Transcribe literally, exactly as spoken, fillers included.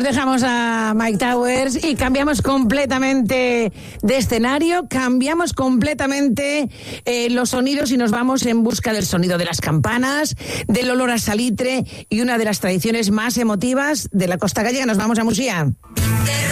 dejamos a Mike Towers y cambiamos completamente de escenario, cambiamos completamente eh, los sonidos y nos vamos en busca del sonido de las campanas, del olor a salitre y una de las tradiciones más emotivas de la costa gallega. Nos vamos a Muxía.